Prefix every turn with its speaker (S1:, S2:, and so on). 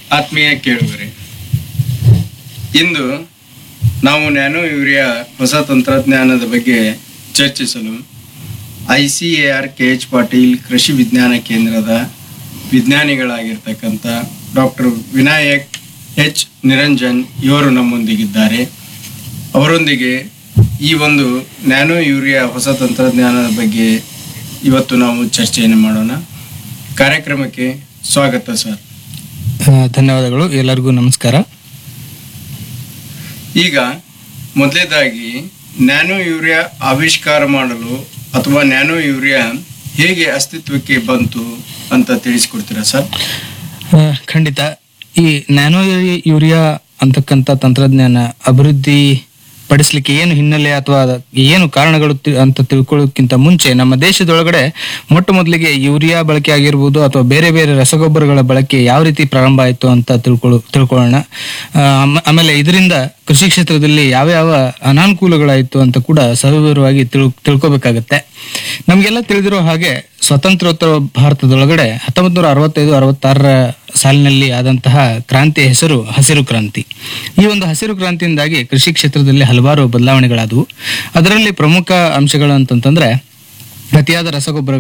S1: ಆತ್ಮೀಯ ಕೇಳುಗರೆ, ಇಂದು ನಾವು ನ್ಯಾನೋ ಯೂರಿಯಾ ಹೊಸ ತಂತ್ರಜ್ಞಾನದ ಬಗ್ಗೆ ಚರ್ಚಿಸಲು ICAR KH ಪಾಟೀಲ್ ಕೃಷಿ ವಿಜ್ಞಾನ ಕೇಂದ್ರದ ವಿಜ್ಞಾನಿಗಳಾಗಿರ್ತಕ್ಕಂಥ ಡಾಕ್ಟರ್ ವಿನಾಯಕ್ H ನಿರಂಜನ್ ಇವರು ನಮ್ಮೊಂದಿಗಿದ್ದಾರೆ. ಅವರೊಂದಿಗೆ ಈ ಒಂದು ನ್ಯಾನೋ ಯೂರಿಯಾ ಹೊಸ ತಂತ್ರಜ್ಞಾನದ ಬಗ್ಗೆ ಇವತ್ತು ನಾವು ಚರ್ಚೆಯನ್ನು ಮಾಡೋಣ. ಕಾರ್ಯಕ್ರಮಕ್ಕೆ ಸ್ವಾಗತ ಸರ್.
S2: ಧನ್ಯವಾದಗಳು. ಎಲ್ಲರಿಗೂ ನಮಸ್ಕಾರ.
S1: ಈಗ ಮೊದಲೇದಾಗಿ ನ್ಯಾನೋ ಯೂರಿಯಾ ಆವಿಷ್ಕಾರ ಮಾಡಲು ಅಥವಾ ನ್ಯಾನೋ ಯೂರಿಯಾ ಹೇಗೆ ಅಸ್ತಿತ್ವಕ್ಕೆ ಬಂತು ಅಂತ ತಿಳಿಸ್ಕೊಡ್ತೀರಾ ಸರ್?
S2: ಖಂಡಿತ. ಈ ನ್ಯಾನೋ ಯೂರಿಯಾ ಅಂತಕ್ಕಂಥ ತಂತ್ರಜ್ಞಾನ ಅಭಿವೃದ್ಧಿ ಪಡಿಸ್ಲಿಕ್ಕೆ ಏನು ಹಿನ್ನೆಲೆ ಅಥವಾ ಏನು ಕಾರಣಗಳು ಅಂತ ತಿಳ್ಕೊಳ್ಳೋಕ್ಕಿಂತ ಮುಂಚೆ ನಮ್ಮ ದೇಶದೊಳಗಡೆ ಮೊಟ್ಟ ಮೊದಲಿಗೆ ಯೂರಿಯಾ ಬಳಕೆ ಆಗಿರ್ಬೋದು ಅಥವಾ ಬೇರೆ ಬೇರೆ ರಸಗೊಬ್ಬರಗಳ ಬಳಕೆ ಯಾವ ರೀತಿ ಪ್ರಾರಂಭ ಆಯಿತು ಅಂತ ತಿಳ್ಕೊಳ್ಳೋಣ. ಆಮೇಲೆ ಇದರಿಂದ ಕೃಷಿ ಕ್ಷೇತ್ರದಲ್ಲಿ ಯಾವ ಯಾವ ಅನಾನುಕೂಲಗಳಾಯಿತು ಅಂತ ಕೂಡ ಸವಿವರವಾಗಿ ತಿಳ್ಕೊಬೇಕಾಗತ್ತೆ. ನಮಗೆಲ್ಲ ತಿಳಿದಿರೋ ಹಾಗೆ ಸ್ವತಂತ್ರೋತ್ತರ ಭಾರತದೊಳಗಡೆ 1965-66 ಸಾಲಿನಲ್ಲಿ ಆದಂತಹ ಕ್ರಾಂತಿಯ ಹೆಸರು ಹಸಿರು ಕ್ರಾಂತಿ. ಈ ಒಂದು ಹಸಿರು ಕ್ರಾಂತಿಯಿಂದಾಗಿ ಕೃಷಿ ಕ್ಷೇತ್ರದಲ್ಲಿ ಹಲವಾರು ಬದಲಾವಣೆಗಳಾದವು. ಅದರಲ್ಲಿ ಪ್ರಮುಖ ಅಂಶಗಳು ಅಂತಂತಂದ್ರೆ ಅತಿಯಾದ ರಸಗೊಬ್ಬರ